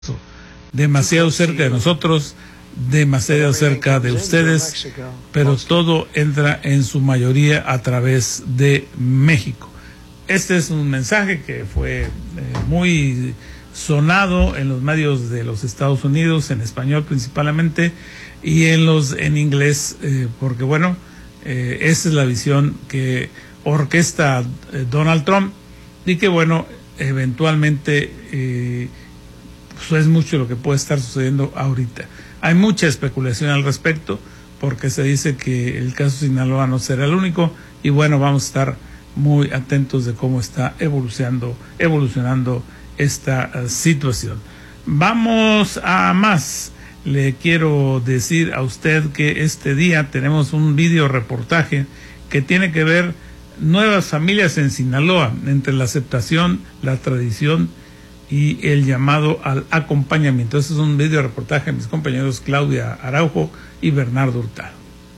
demasiado cerca de nosotros, demasiado cerca de ustedes, pero todo entra en su mayoría a través de México. Este es un mensaje que fue muy sonado en los medios de los Estados Unidos, en español principalmente, y en inglés, porque bueno, esa es la visión que orquesta Donald Trump, y que bueno, eventualmente pues es mucho lo que puede estar sucediendo ahorita. Hay mucha especulación al respecto, porque se dice que el caso Sinaloa no será el único, y bueno, vamos a estar muy atentos de cómo está evolucionando esta situación. Vamos a más. Le quiero decir a usted que este día tenemos un video reportaje que tiene que ver nuevas familias en Sinaloa, entre la aceptación, la tradición y el llamado al acompañamiento. Este es un video reportaje de mis compañeros Claudia Araujo y Bernardo Hurtado.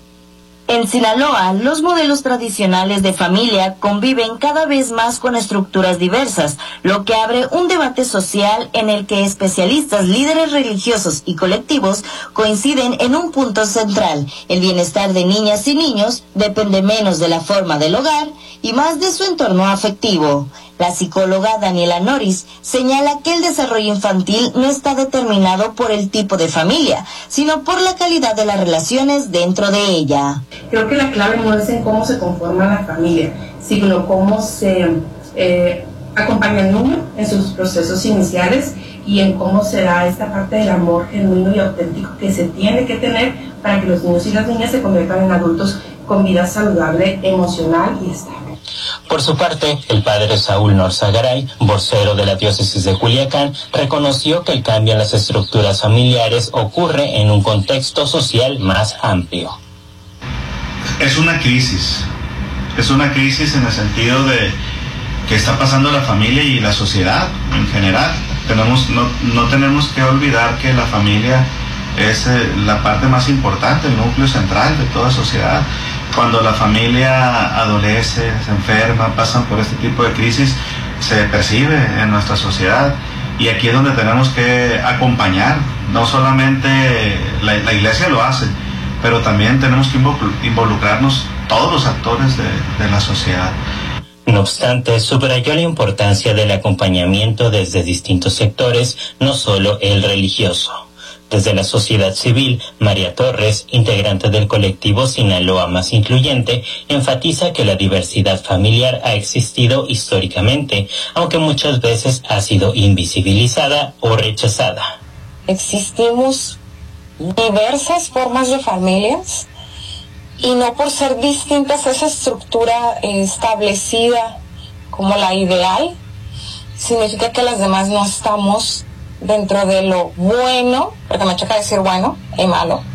En Sinaloa, los modelos tradicionales de familia conviven cada vez más con estructuras diversas, lo que abre un debate social en el que especialistas, líderes religiosos y colectivos coinciden en un punto central. El bienestar de niñas y niños depende menos de la forma del hogar y más de su entorno afectivo. La psicóloga Daniela Norris señala que el desarrollo infantil no está determinado por el tipo de familia, sino por la calidad de las relaciones dentro de ella. Creo que la clave no es en cómo se conforma la familia, sino cómo se acompaña al niño en sus procesos iniciales y en cómo se da esta parte del amor genuino y auténtico que se tiene que tener para que los niños y las niñas se conviertan en adultos con vida saludable, emocional y estable. Por su parte, el padre Saúl Norzagaray, vocero de la diócesis de Culiacán, reconoció que el cambio en las estructuras familiares ocurre en un contexto social más amplio. Es una crisis en el sentido de que está pasando la familia y la sociedad en general. No tenemos que olvidar que la familia es la parte más importante, el núcleo central de toda sociedad. Cuando la familia adolece, se enferma, pasan por este tipo de crisis, se percibe en nuestra sociedad, y aquí es donde tenemos que acompañar. No solamente la iglesia lo hace, pero también tenemos que involucrarnos todos los actores de la sociedad. No obstante, subrayó la importancia del acompañamiento desde distintos sectores, no solo el religioso. Desde la sociedad civil, María Torres, integrante del colectivo Sinaloa Más Incluyente, enfatiza que la diversidad familiar ha existido históricamente, aunque muchas veces ha sido invisibilizada o rechazada. Existimos diversas formas de familias, y no por ser distintas a esa estructura establecida como la ideal, significa que las demás no estamos dentro de lo bueno, porque me choca decir bueno y malo,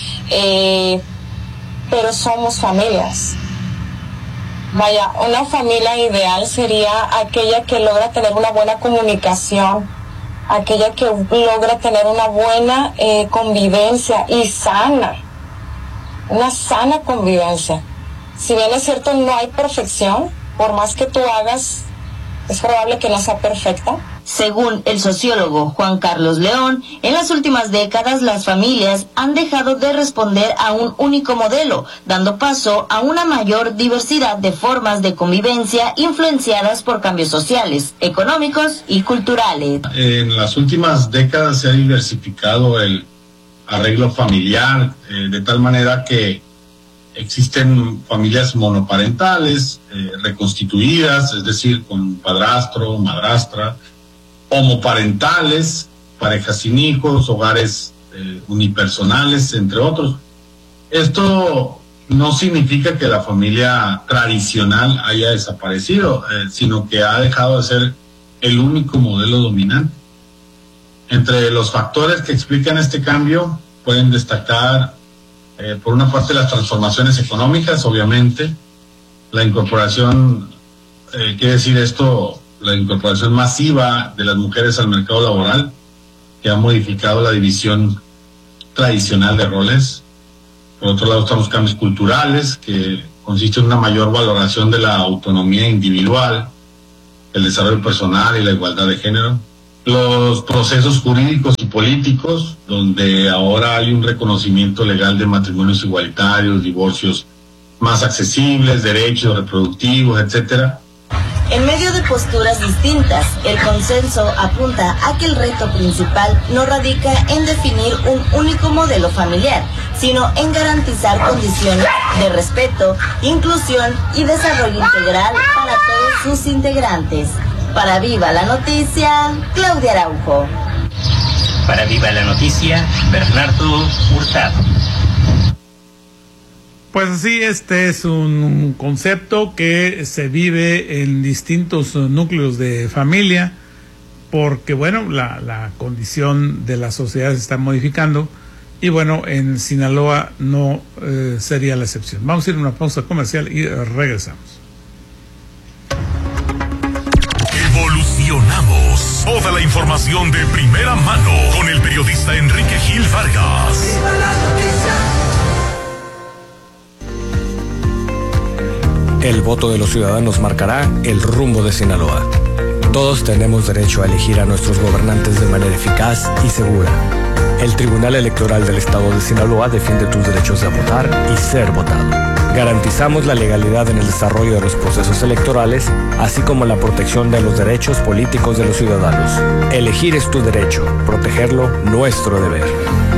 pero somos familias. Vaya, una familia ideal sería aquella que logra tener una buena comunicación, aquella que logra tener una buena convivencia y sana, una sana convivencia. Si bien es cierto, no hay perfección, por más que tú hagas, es probable que no sea perfecta. Según el sociólogo Juan Carlos León, en las últimas décadas las familias han dejado de responder a un único modelo, dando paso a una mayor diversidad de formas de convivencia influenciadas por cambios sociales, económicos y culturales. En las últimas décadas se ha diversificado el arreglo familiar, de tal manera que existen familias monoparentales, reconstituidas, es decir, con padrastro, madrastra, homoparentales, parejas sin hijos, hogares unipersonales, entre otros. Esto no significa que la familia tradicional haya desaparecido, sino que ha dejado de ser el único modelo dominante. Entre los factores que explican este cambio pueden destacar, por una parte, las transformaciones económicas, obviamente, la incorporación, quiere decir esto, la incorporación masiva de las mujeres al mercado laboral, que ha modificado la división tradicional de roles. Por otro lado están los cambios culturales, que consisten en una mayor valoración de la autonomía individual, el desarrollo personal y la igualdad de género. los procesos jurídicos y políticos, donde ahora hay un reconocimiento legal de matrimonios igualitarios, divorcios más accesibles, derechos reproductivos, etcétera. En medio de posturas distintas, el consenso apunta a que el reto principal no radica en definir un único modelo familiar, sino en garantizar condiciones de respeto, inclusión y desarrollo integral para todos sus integrantes. Para Viva la Noticia, Claudia Araujo. Para Viva la Noticia, Bernardo Hurtado. Pues así, este es un concepto que se vive en distintos núcleos de familia, porque bueno, la condición de la sociedad se está modificando y bueno, en Sinaloa no sería la excepción. Vamos a ir a una pausa comercial y regresamos. Evolucionamos. Toda la información de primera mano con el periodista Enrique Gil Vargas. El voto de los ciudadanos marcará el rumbo de Sinaloa. Todos tenemos derecho a elegir a nuestros gobernantes de manera eficaz y segura. El Tribunal Electoral del Estado de Sinaloa defiende tus derechos de votar y ser votado. Garantizamos la legalidad en el desarrollo de los procesos electorales, así como la protección de los derechos políticos de los ciudadanos. Elegir es tu derecho, protegerlo, nuestro deber.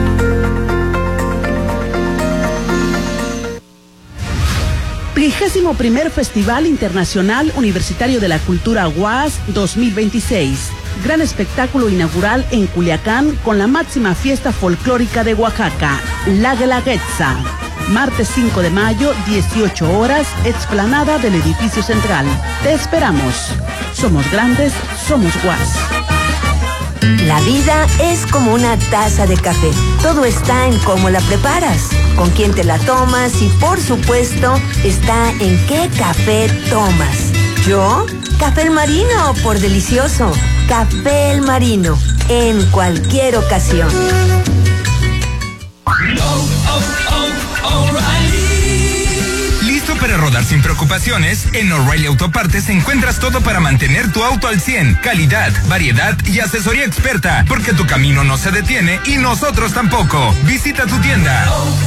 º Festival Internacional Universitario de la Cultura UAS 2026. Gran espectáculo inaugural en Culiacán con la máxima fiesta folclórica de Oaxaca, la Guelaguetza. Martes 5 de mayo, 18 horas, explanada del edificio central. Te esperamos. Somos grandes, somos UAS. La vida es como una taza de café. Todo está en cómo la preparas, con quién te la tomas y, por supuesto, está en qué café tomas. ¿Yo? Café El Marino, por delicioso. Café El Marino, en cualquier ocasión. ¿Listo para rodar sin preocupaciones? En O'Reilly Autopartes encuentras todo para mantener tu auto al 100. Calidad, variedad y asesoría experta, porque tu camino no se detiene y nosotros tampoco. Visita tu tienda.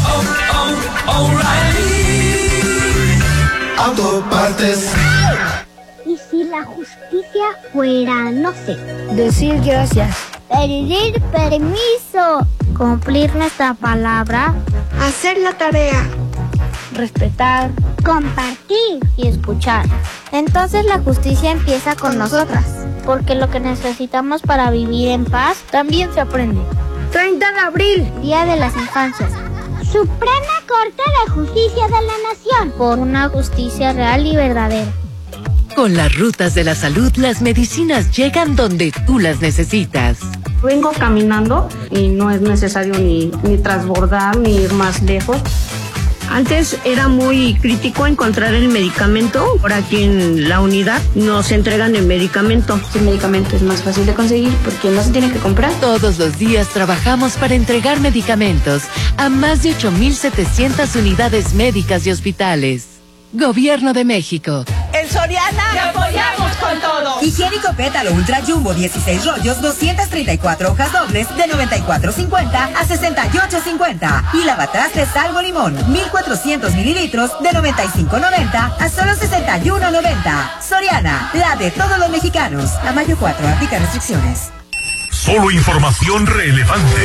Autopartes. ¿Y si la justicia fuera, no sé, decir gracias, pedir permiso, cumplir nuestra palabra, hacer la tarea, respetar, compartir y escuchar? Entonces la justicia empieza con nosotras, porque lo que necesitamos para vivir en paz también se aprende. 30 de abril, Día de las Infancias. Suprema Corte de Justicia de la Nación, por una justicia real y verdadera. Con las rutas de la salud, las medicinas llegan donde tú las necesitas. Vengo caminando y no es necesario ni transbordar ni ir más lejos. Antes era muy crítico encontrar el medicamento. Por aquí en la unidad nos entregan el medicamento. El medicamento es más fácil de conseguir porque no se tiene que comprar. Todos los días trabajamos para entregar medicamentos a más de 8,700 unidades médicas y hospitales. Gobierno de México. En Soriana te apoyamos con todo. Higiénico Pétalo Ultra Jumbo 16 rollos, 234 hojas dobles de 94.50 a 68.50. Y lavatrastes Salvo Limón 1,400 mililitros de 95.90 a solo 61.90. Soriana, la de todos los mexicanos. A mayo 4, aplica restricciones. Solo información relevante.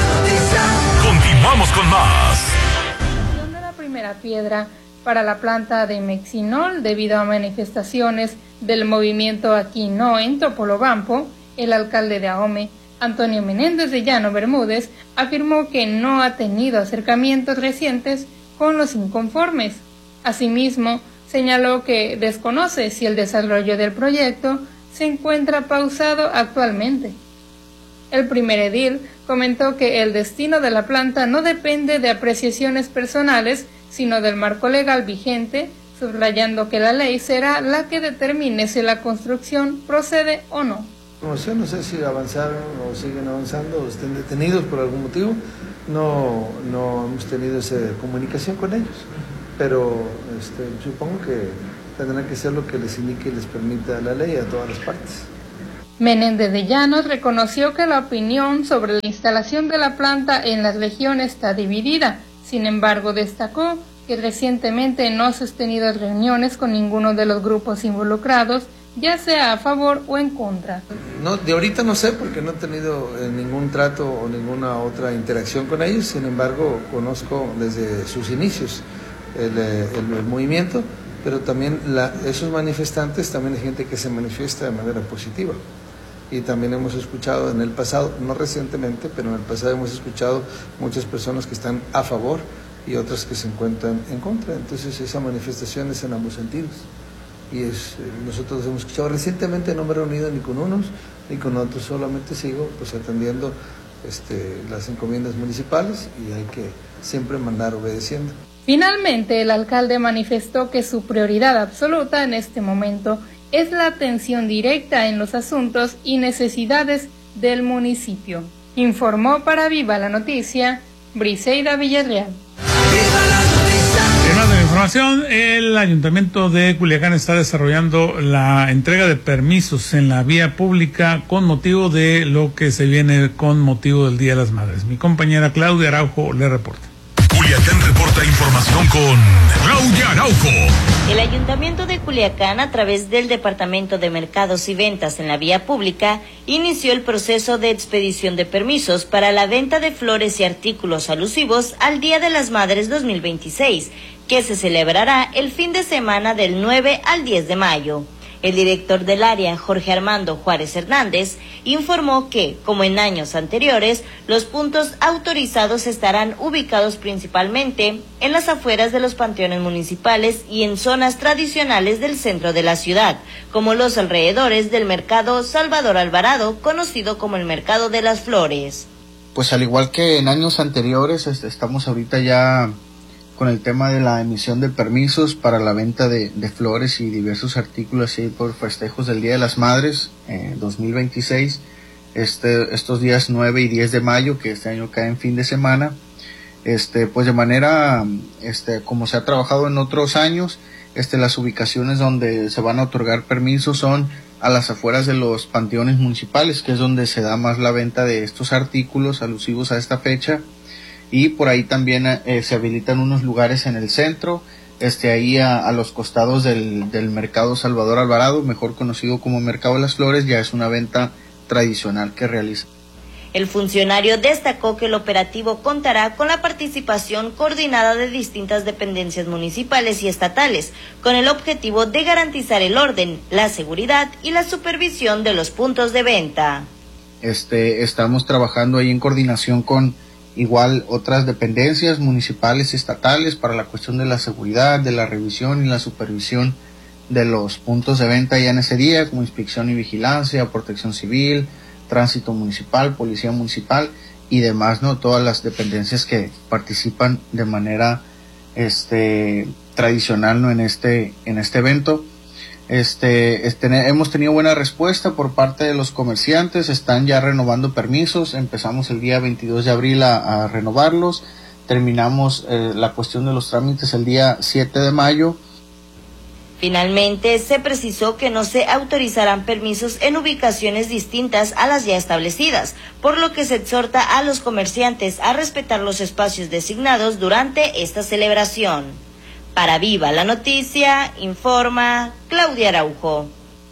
Continuamos con más. De la primera piedra para la planta de Mexinol debido a manifestaciones del movimiento Aquí No en Topolobampo, el alcalde de Ahome, Antonio Menéndez de Llano Bermúdez, afirmó que no ha tenido acercamientos recientes con los inconformes. Asimismo, señaló que desconoce si el desarrollo del proyecto se encuentra pausado actualmente. El primer edil comentó que el destino de la planta no depende de apreciaciones personales, sino del marco legal vigente, subrayando que la ley será la que determine si la construcción procede o no. No sé si avanzaron o siguen avanzando o estén detenidos por algún motivo. No hemos tenido esa comunicación con ellos, pero supongo que tendrán que hacer lo que les indique y les permita la ley a todas las partes. Menéndez de Llanos reconoció que la opinión sobre la instalación de la planta en las regiones está dividida. Sin embargo, destacó que recientemente no ha sostenido reuniones con ninguno de los grupos involucrados, ya sea a favor o en contra. No, de ahorita no sé porque no he tenido ningún trato o ninguna otra interacción con ellos, sin embargo conozco desde sus inicios el movimiento, pero también esos manifestantes, también hay gente que se manifiesta de manera positiva. Y también hemos escuchado en el pasado, no recientemente, pero en el pasado hemos escuchado muchas personas que están a favor y otras que se encuentran en contra. Entonces esa manifestación es en ambos sentidos. Y nosotros hemos escuchado recientemente, no me he reunido ni con unos ni con otros, solamente sigo pues atendiendo las encomiendas municipales y hay que siempre mandar obedeciendo. Finalmente, el alcalde manifestó que su prioridad absoluta en este momento es la atención directa en los asuntos y necesidades del municipio. Informó para Viva la Noticia, Briseida Villarreal. En más de la información, el Ayuntamiento de Culiacán está desarrollando la entrega de permisos en la vía pública con motivo de lo que se viene con motivo del Día de las Madres. Mi compañera Claudia Araujo le reporta. Culiacán reporta información con Claudia Araujo. El Ayuntamiento de Culiacán, a través del Departamento de Mercados y Ventas en la Vía Pública, inició el proceso de expedición de permisos para la venta de flores y artículos alusivos al Día de las Madres 2026, que se celebrará el fin de semana del 9 al 10 de mayo. El director del área, Jorge Armando Juárez Hernández, informó que, como en años anteriores, los puntos autorizados estarán ubicados principalmente en las afueras de los panteones municipales y en zonas tradicionales del centro de la ciudad, como los alrededores del Mercado Salvador Alvarado, conocido como el Mercado de las Flores. Pues al igual que en años anteriores, estamos ahorita ya con el tema de la emisión de permisos para la venta de flores y diversos artículos así por festejos del Día de las Madres 2026, estos días 9 y 10 de mayo, que este año cae en fin de semana, pues de manera como se ha trabajado en otros años, las ubicaciones donde se van a otorgar permisos son a las afueras de los panteones municipales, que es donde se da más la venta de estos artículos alusivos a esta fecha. Y por ahí también se habilitan unos lugares en el centro, ahí a los costados del Mercado Salvador Alvarado, mejor conocido como Mercado de las Flores, ya es una venta tradicional que realiza. El funcionario destacó que el operativo contará con la participación coordinada de distintas dependencias municipales y estatales, con el objetivo de garantizar el orden, la seguridad y la supervisión de los puntos de venta. Estamos trabajando ahí en coordinación con igual otras dependencias municipales y estatales para la cuestión de la seguridad, de la revisión y la supervisión de los puntos de venta ya en ese día, como inspección y vigilancia, protección civil, tránsito municipal, policía municipal y demás, ¿no? Todas las dependencias que participan de manera tradicional, ¿no? en este evento. Hemos tenido buena respuesta por parte de los comerciantes, están ya renovando permisos, empezamos el día 22 de abril a renovarlos, terminamos la cuestión de los trámites el día 7 de mayo. Finalmente, se precisó que no se autorizarán permisos en ubicaciones distintas a las ya establecidas, por lo que se exhorta a los comerciantes a respetar los espacios designados durante esta celebración. Para Viva la Noticia, informa Claudia Araujo.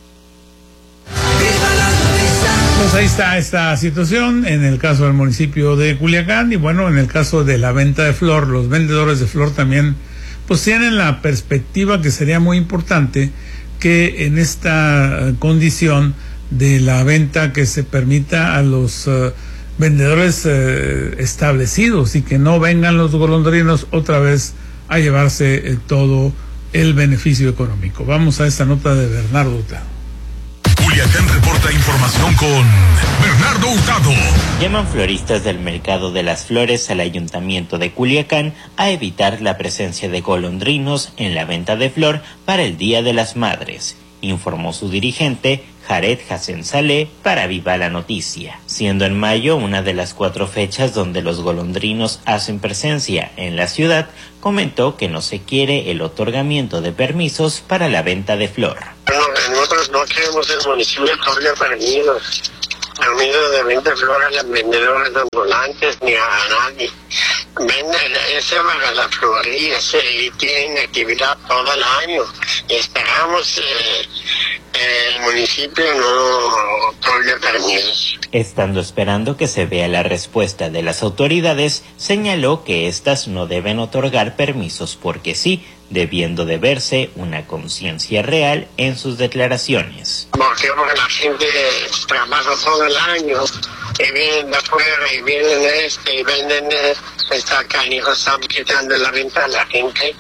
Pues ahí está esta situación en el caso del municipio de Culiacán y bueno, en el caso de la venta de flor, los vendedores de flor también pues tienen la perspectiva que sería muy importante que en esta condición de la venta que se permita a los vendedores establecidos y que no vengan los golondrinos otra vez a llevarse todo el beneficio económico. Vamos a esta nota de Bernardo Hurtado. Culiacán reporta información con Bernardo Hurtado. Llaman floristas del Mercado de las Flores al Ayuntamiento de Culiacán a evitar la presencia de golondrinos en la venta de flor para el Día de las Madres, informó su dirigente Jared Hassan Saleh para Viva la Noticia, siendo en mayo una de las 4 fechas donde los golondrinos hacen presencia en la ciudad. Comentó que no se quiere el otorgamiento de permisos para la venta de flor. No nosotros no queremos el municipio de otorga permisos de venta de flores a los vendedores ambulantes ni a nadie. Ese va a la florería y tienen actividad todo el año. Esperamos el municipio no otorgue permisos. Estando esperando que se vea la respuesta de las autoridades, señaló que éstas no deben otorgar permisos porque sí, debiendo de verse una conciencia real en sus declaraciones. Porque la gente trabaja todo el año y vienen de afuera y vienen y venden esta canijo, están quitando la venta a la gente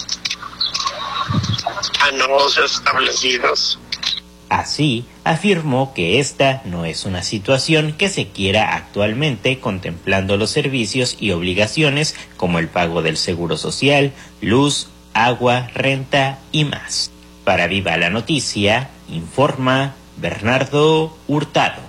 a nuevos establecidos. Así, afirmó que esta no es una situación que se quiera actualmente, contemplando los servicios y obligaciones como el pago del seguro social, luz, agua, renta y más. Para Viva la Noticia, informa Bernardo Hurtado.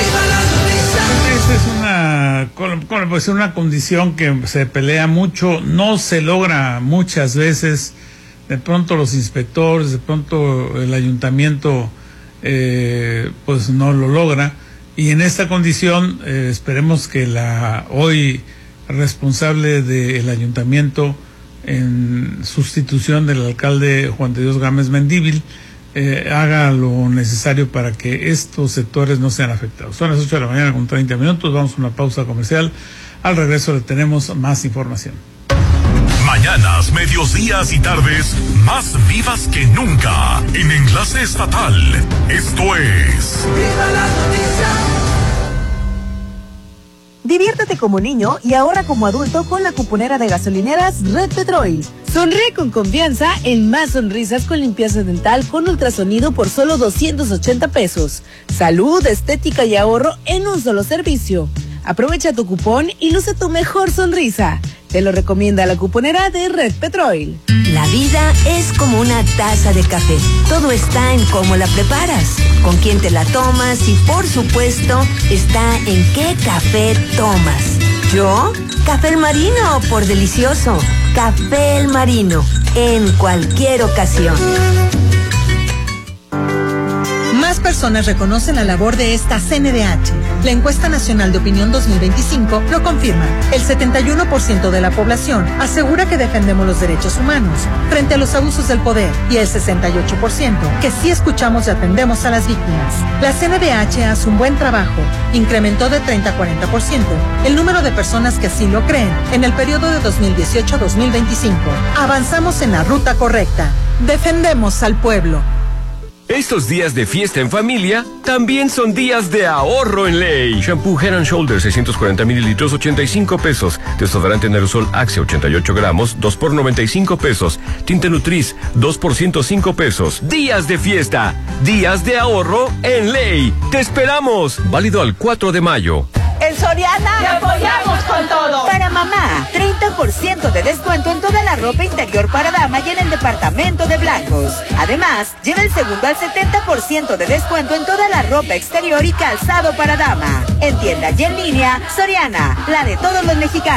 Esa es una condición que se pelea mucho, no se logra muchas veces. De pronto los inspectores, de pronto el ayuntamiento pues no lo logra, y en esta condición esperemos que la hoy responsable del ayuntamiento en sustitución del alcalde Juan de Dios Gámez Mendívil haga lo necesario para que estos sectores no sean afectados. Son las 8 de la mañana con 30 minutos, vamos a una pausa comercial. Al regreso le tenemos más información. Mañanas, mediodías y tardes más vivas que nunca en Enlace Estatal. Esto es ¡Viva la noticia! Diviértete como niño y ahorra como adulto con la cuponera de gasolineras Red Petrol. Sonríe con confianza en más sonrisas con limpieza dental con ultrasonido por solo 280 pesos. Salud, estética y ahorro en un solo servicio. Aprovecha tu cupón y luce tu mejor sonrisa. Te lo recomienda la cuponera de Red Petrol. La vida es como una taza de café. Todo está en cómo la preparas, con quién te la tomas y, por supuesto, está en qué café tomas. ¿Yo? Café El Marino, por delicioso. Café El Marino, en cualquier ocasión. Más personas reconocen la labor de esta CNDH. La encuesta nacional de opinión 2025 lo confirma. El 71% de la población asegura que defendemos los derechos humanos frente a los abusos del poder y el 68% que sí escuchamos y atendemos a las víctimas. La CNDH hace un buen trabajo. Incrementó de 30 a 40% el número de personas que así lo creen en el periodo de 2018 a 2025. Avanzamos en la ruta correcta. Defendemos al pueblo. Estos días de fiesta en familia también son días de ahorro en ley. Shampoo Head & Shoulders 640 mililitros, 85 pesos. Desodorante en aerosol Axe 88 gramos, 2 por 95 pesos. Tinte Nutris, 2 por 105 pesos. Días de fiesta, días de ahorro en ley. ¡Te esperamos! Válido al 4 de mayo. En Soriana te apoyamos con todo. Para mamá, 30% de descuento en toda la ropa interior para dama y en el departamento de blancos. Además, lleva el segundo al 70% de descuento en toda la ropa exterior y calzado para dama. En tienda y en línea, Soriana, la de todos los mexicanos.